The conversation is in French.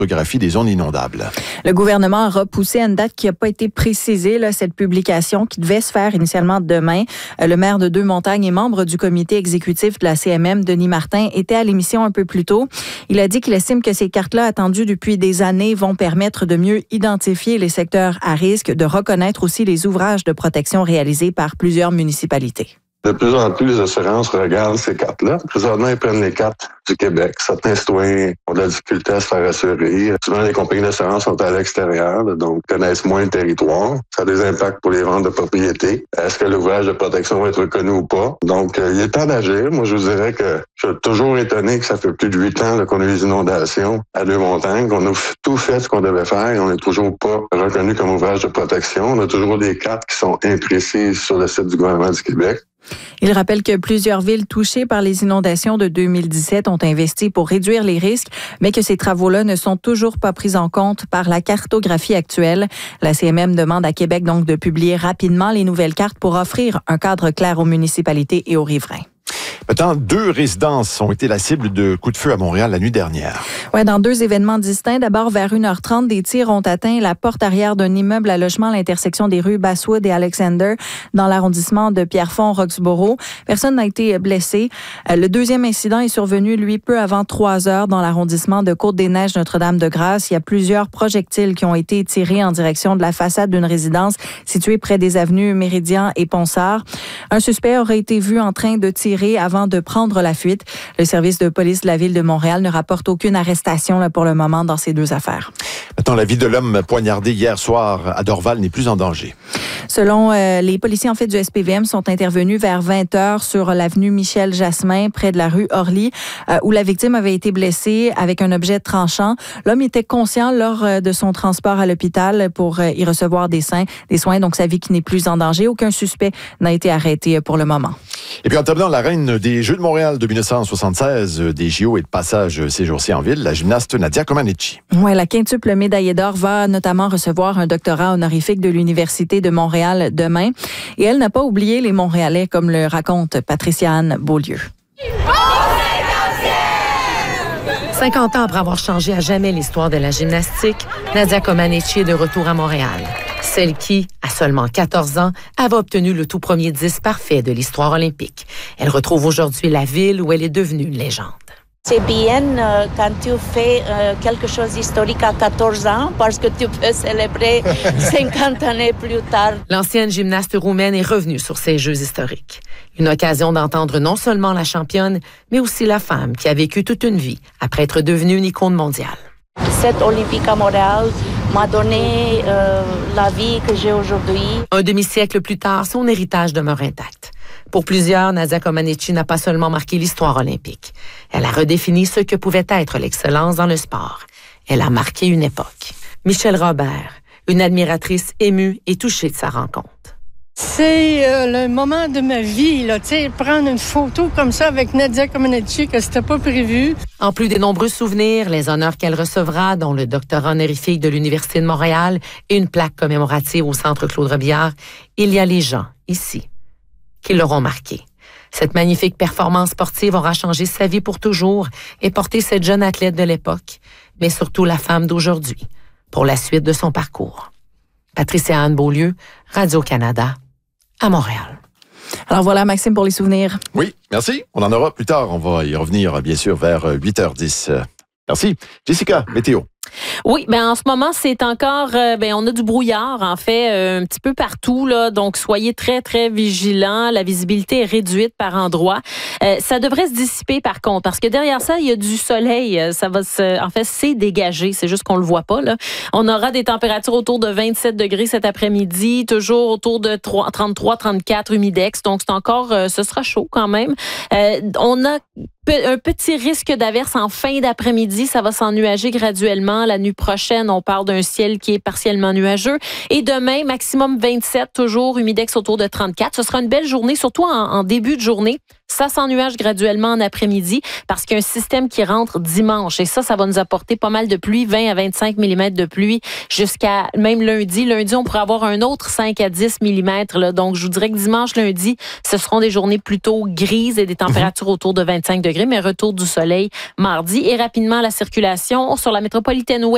cartographie des zones inondables. Le gouvernement a repoussé à une date qui n'a pas été précisée, cette publication qui devait se faire initialement demain. Le maire de Deux-Montagnes et membre du comité exécutif de la CMM, Denis Martin, était à l'émission un peu plus tôt. Il a dit qu'il estime que ces cartes-là, attendues depuis des années, vont permettre de mieux identifier les secteurs à risque, de reconnaître aussi les ouvrages de protection réalisés par plusieurs municipalités. De plus en plus, les assurances regardent ces cartes-là. Présentement, ils prennent les cartes du Québec. Certains citoyens ont de la difficulté à se faire assurer. Souvent, les compagnies d'assurance sont à l'extérieur, donc connaissent moins le territoire. Ça a des impacts pour les ventes de propriété. Est-ce que l'ouvrage de protection va être reconnu ou pas? Donc, il est temps d'agir. Moi, je vous dirais que je suis toujours étonné que ça fait plus de 8 ans qu'on a eu des inondations à Deux-Montagnes, qu'on a tout fait ce qu'on devait faire et on n'est toujours pas reconnu comme ouvrage de protection. On a toujours des cartes qui sont imprécises sur le site du gouvernement du Québec. Il rappelle que plusieurs villes touchées par les inondations de 2017 ont investi pour réduire les risques, mais que ces travaux-là ne sont toujours pas pris en compte par la cartographie actuelle. La CMM demande à Québec donc de publier rapidement les nouvelles cartes pour offrir un cadre clair aux municipalités et aux riverains. Maintenant, 2 résidences ont été la cible de coups de feu à Montréal la nuit dernière. Oui, dans 2 événements distincts. D'abord, vers 1h30, des tirs ont atteint la porte arrière d'un immeuble à logement à l'intersection des rues Basswood et Alexander dans l'arrondissement de Pierrefonds-Roxborough. Personne n'a été blessé. Le deuxième incident est survenu, lui, peu avant 3 heures dans l'arrondissement de Côte-des-Neiges Notre-Dame-de-Grâce. Il y a plusieurs projectiles qui ont été tirés en direction de la façade d'une résidence située près des avenues Méridien et Ponsard. Un suspect aurait été vu en train de tirer avant de prendre la fuite. Le service de police de la Ville de Montréal ne rapporte aucune arrestation pour le moment dans ces 2 affaires. Maintenant, la vie de l'homme poignardé hier soir à Dorval n'est plus en danger. Selon les policiers du SPVM, sont intervenus vers 20h sur l'avenue Michel-Jasmin, près de la rue Orly, où la victime avait été blessée avec un objet tranchant. L'homme était conscient lors de son transport à l'hôpital pour y recevoir des soins, donc sa vie qui n'est plus en danger. Aucun suspect n'a été arrêté pour le moment. Et puis en terminant, la reine des Jeux de Montréal de 1976, des JO et de passage ces jours-ci en ville, la gymnaste Nadia Comaneci. Oui, la quintuple médaillée d'or va notamment recevoir un doctorat honorifique de l'Université de Montréal demain. Et elle n'a pas oublié les Montréalais, comme le raconte Patricia-Anne Beaulieu. 50 ans après avoir changé à jamais l'histoire de la gymnastique, Nadia Comaneci est de retour à Montréal. Celle qui, à seulement 14 ans, avait obtenu le tout premier 10 parfait de l'histoire olympique. Elle retrouve aujourd'hui la ville où elle est devenue une légende. C'est bien quand tu fais quelque chose d'historique à 14 ans parce que tu peux célébrer 50 années plus tard. L'ancienne gymnaste roumaine est revenue sur ces Jeux historiques. Une occasion d'entendre non seulement la championne, mais aussi la femme qui a vécu toute une vie après être devenue une icône mondiale. Cette Olympique à Montréal m'a donné la vie que j'ai aujourd'hui. Un demi-siècle plus tard, son héritage demeure intact. Pour plusieurs, Nadia Comaneci n'a pas seulement marqué l'histoire olympique. Elle a redéfini ce que pouvait être l'excellence dans le sport. Elle a marqué une époque. Michelle Robert, une admiratrice émue et touchée de sa rencontre. C'est le moment de ma vie, prendre une photo comme ça avec Nadia Comaneci, que c'était pas prévu. En plus des nombreux souvenirs, les honneurs qu'elle recevra, dont le doctorat honorifique de l'Université de Montréal et une plaque commémorative au Centre Claude Robillard, il y a les gens, ici, qui l'auront marqué. Cette magnifique performance sportive aura changé sa vie pour toujours et porté cette jeune athlète de l'époque, mais surtout la femme d'aujourd'hui, pour la suite de son parcours. Patricia-Anne Beaulieu, Radio-Canada, à Montréal. Alors voilà, Maxime, pour les souvenirs. Oui, merci. On en aura plus tard. On va y revenir, bien sûr, vers 8h10. Merci. Jessica, météo. Oui, en ce moment, c'est encore, on a du brouillard, en fait, un petit peu partout, là. Donc, soyez très, très vigilants. La visibilité est réduite par endroits. Ça devrait se dissiper, par contre, parce que derrière ça, il y a du soleil. Ça va c'est dégagé. C'est juste qu'on le voit pas, là. On aura des températures autour de 27 degrés cet après-midi, toujours autour de 33, 34 humidex. Donc, c'est encore, ce sera chaud quand même. On a un petit risque d'averse en fin d'après-midi. Ça va s'ennuager graduellement. La nuit prochaine, on parle d'un ciel qui est partiellement nuageux. Et demain, maximum 27, toujours humidex autour de 34. Ce sera une belle journée, surtout en début de journée. Ça s'ennuage graduellement en après-midi parce qu'il y a un système qui rentre dimanche. Et ça va nous apporter pas mal de pluie, 20 à 25 mm de pluie jusqu'à même lundi. Lundi, on pourrait avoir un autre 5 à 10 mm. Là. Donc, je vous dirais que dimanche, lundi, ce seront des journées plutôt grises et des températures autour de 25 degrés, mais retour du soleil mardi. Et rapidement, la circulation sur la métropolitaine ouest